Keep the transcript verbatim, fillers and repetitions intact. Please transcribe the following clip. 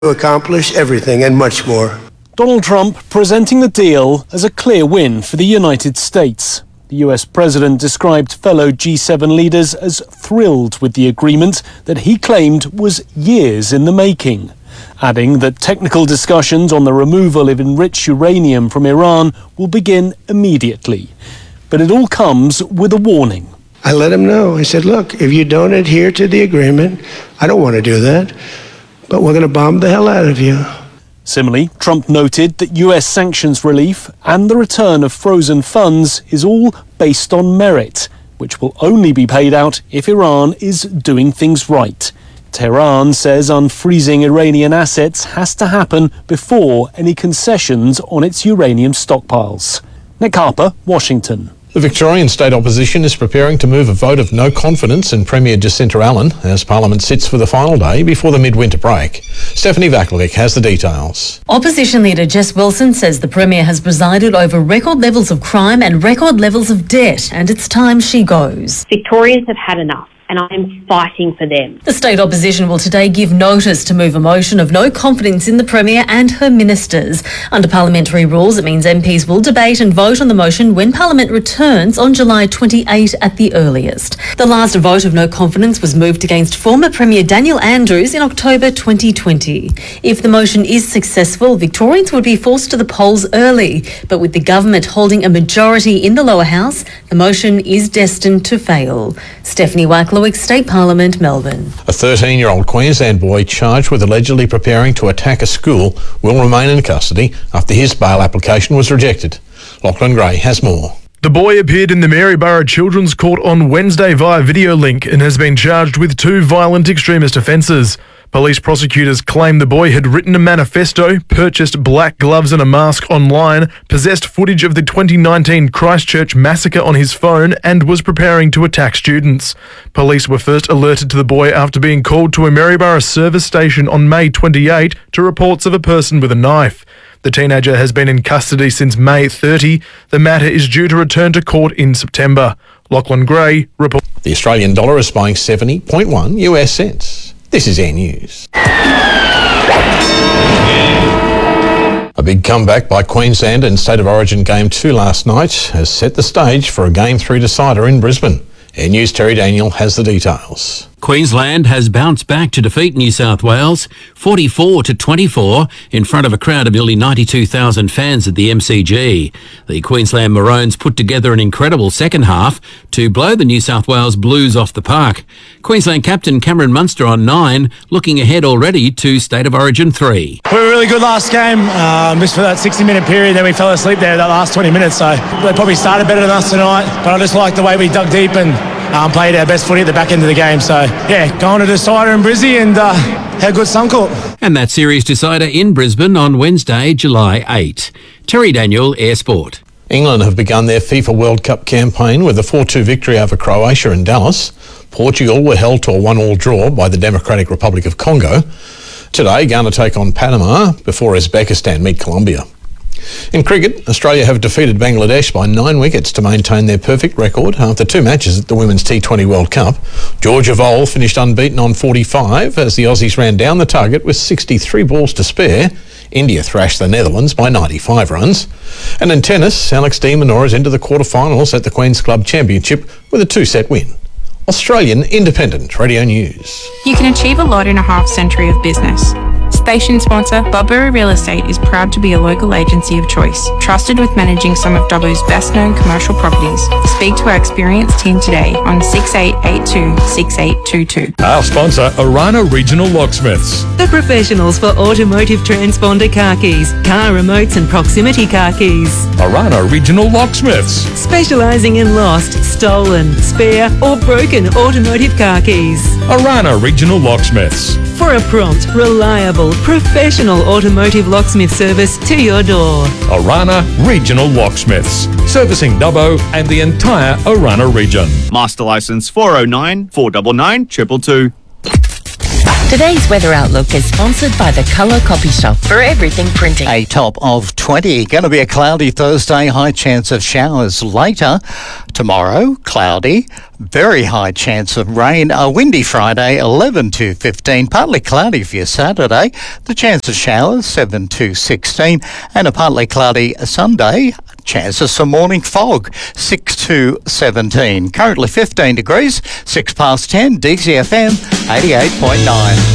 to accomplish everything and much more. Donald Trump presenting the deal as a clear win for the United States. The U S president described fellow G seven leaders as thrilled with the agreement that he claimed was years in the making, adding that technical discussions on the removal of enriched uranium from Iran will begin immediately. But it all comes with a warning. I let him know. I said, look, if you don't adhere to the agreement, I don't want to do that, but we're going to bomb the hell out of you. Similarly, Trump noted that U S sanctions relief and the return of frozen funds is all based on merit, which will only be paid out if Iran is doing things right. Tehran says unfreezing Iranian assets has to happen before any concessions on its uranium stockpiles. Nick Harper, Washington. The Victorian state opposition is preparing to move a vote of no confidence in Premier Jacinta Allan as Parliament sits for the final day before the midwinter break. Stephanie Vaklovic has the details. Opposition leader Jess Wilson says the Premier has presided over record levels of crime and record levels of debt, and it's time she goes. Victorians have had enough, and I'm fighting for them. The state opposition will today give notice to move a motion of no confidence in the Premier and her ministers. Under parliamentary rules, it means M Ps will debate and vote on the motion when Parliament returns on July twenty-eighth at the earliest. The last vote of no confidence was moved against former Premier Daniel Andrews in October twenty twenty. If the motion is successful, Victorians would be forced to the polls early, but with the government holding a majority in the lower house, the motion is destined to fail. Stephanie Wacklow, State Parliament, Melbourne. A thirteen-year-old Queensland boy charged with allegedly preparing to attack a school will remain in custody after his bail application was rejected. Lachlan Gray has more. The boy appeared in the Maryborough Children's Court on Wednesday via video link and has been charged with two violent extremist offences. Police prosecutors claim the boy had written a manifesto, purchased black gloves and a mask online, possessed footage of the twenty nineteen Christchurch massacre on his phone, and was preparing to attack students. Police were first alerted to the boy after being called to a Maryborough service station on May twenty-eighth to reports of a person with a knife. The teenager has been in custody since May thirtieth. The matter is due to return to court in September. Lachlan Gray reports. The Australian dollar is buying seventy point one U S cents. This is Air News. A big comeback by Queensland in State of Origin Game two last night has set the stage for a Game three decider in Brisbane. Air News' Terry Daniel has the details. Queensland has bounced back to defeat New South Wales forty-four to twenty-four in front of a crowd of nearly ninety-two thousand fans at the M C G. The Queensland Maroons put together an incredible second half to blow the New South Wales Blues off the park. Queensland captain Cameron Munster on nine, looking ahead already to State of Origin three. We were really good last game, uh, missed for that sixty minute period, then we fell asleep there that last twenty minutes, so they probably started better than us tonight, but I just like the way we dug deep and um, played our best footy at the back end of the game, so yeah, going to decider in Brizzy and uh, had a good Suncorp. And that series decider in Brisbane on Wednesday, July eighth. Terry Daniel, Air Sport. England have begun their FIFA World Cup campaign with a four two victory over Croatia in Dallas. Portugal were held to a one all draw by the Democratic Republic of Congo. Today, Ghana take on Panama before Uzbekistan meet Colombia. In cricket, Australia have defeated Bangladesh by nine wickets to maintain their perfect record after two matches at the Women's T twenty World Cup. Georgia Vole finished unbeaten on forty-five as the Aussies ran down the target with sixty-three balls to spare. India thrashed the Netherlands by ninety-five runs. And in tennis, Alex de Minaur is into the quarterfinals at the Queen's Club Championship with a two-set win. Australian Independent Radio News. You can achieve a lot in a half century of business. Station sponsor Budbury Real Estate is proud to be a local agency of choice, trusted with managing some of Dubbo's best-known commercial properties. Speak to our experienced team today on six eight eight two, six eight two two. Our sponsor, Arana Regional Locksmiths. The professionals for automotive transponder car keys, car remotes and proximity car keys. Arana Regional Locksmiths. Specialising in lost, stolen, spare or broken automotive car keys. Arana Regional Locksmiths. For a prompt, reliable, professional automotive locksmith service to your door. Arana Regional Locksmiths. Servicing Dubbo and the entire Arana region. Master license four oh nine, four nine nine, two two two. Today's weather outlook is sponsored by the Colour Copy Shop for everything printing. A top of twenty. Going to be a cloudy Thursday, high chance of showers later. Tomorrow, cloudy, very high chance of rain. A windy Friday, eleven to fifteen. Partly cloudy for your Saturday. The chance of showers, seven to sixteen. And a partly cloudy Sunday, chance of some morning fog, six to seventeen. Currently fifteen degrees, six past ten, D C F M eighty-eight point nine.